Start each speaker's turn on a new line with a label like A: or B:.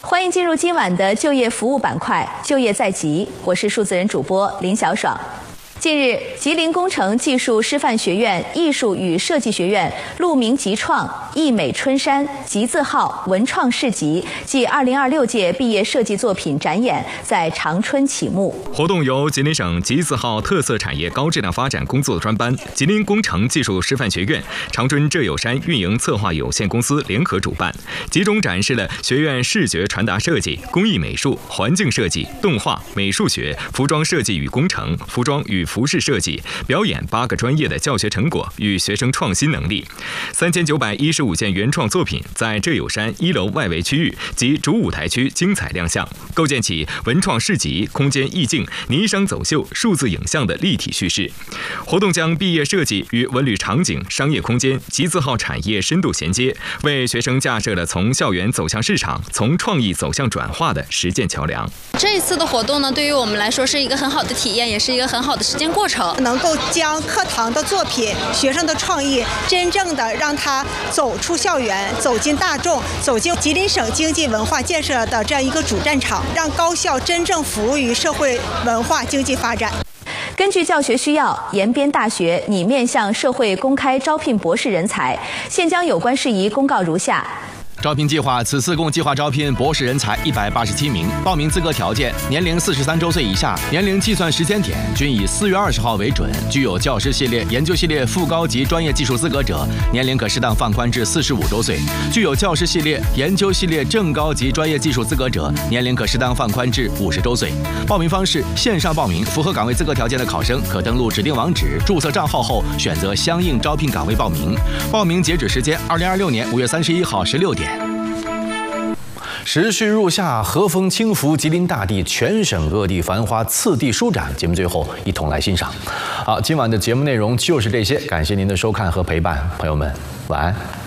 A: 欢迎进入今晚的就业服务板块“就业在即”，我是数字人主播林小爽。近日，吉林工程技术师范学院艺术与设计学院鹿鸣吉创、艺美春山、吉字号文创市集暨2026届毕业设计作品展演在长春启幕。
B: 活动由吉林省吉字号特色产业高质量发展工作专班、吉林工程技术师范学院、长春浙友山运营策划有限公司联合主办，集中展示了学院视觉传达设计、工艺美术、环境设计、动画、美术学、服装设计与工程、服装与服饰设计、表演8个专业的教学成果与学生创新能力。3915件原创作品在浙友山1楼外围区域及主舞台区精彩亮相，构建起文创市集、空间意境、霓裳走秀、数字影像的立体叙事。活动将毕业设计与文旅场景、商业空间、吉字号产业深度衔接，为学生架设了从校园走向市场、从创意走向转化的实践桥梁。
C: 这一次的活动呢，对于我们来说是一个很好的体验，也是一个很好的实践过程，
D: 能够将课堂的作品、学生的创意，真正的让它走出校园，走进大众，走进吉林省经济文化建设的这样一个主战场，让高校真正服务于社会文化经济发展。
A: 根据教学需要，延边大学拟面向社会公开招聘博士人才，现将有关事宜公告如下。
E: 招聘计划此次共计划招聘博士人才187名，报名资格条件：年龄43周岁以下，年龄计算时间点均以4月20号为准。具有教师系列、研究系列副高级专业技术资格者，年龄可适当放宽至45周岁；具有教师系列、研究系列正高级专业技术资格者，年龄可适当放宽至50周岁。报名方式：线上报名，符合岗位资格条件的考生可登录指定网址注册账号后，选择相应招聘岗位报名。报名截止时间：2026年5月31号16点。时序入夏，和风轻拂吉林大地，全省各地繁花次第舒展。节目最后一同来欣赏。好，今晚的节目内容就是这些，感谢您的收看和陪伴，朋友们晚安。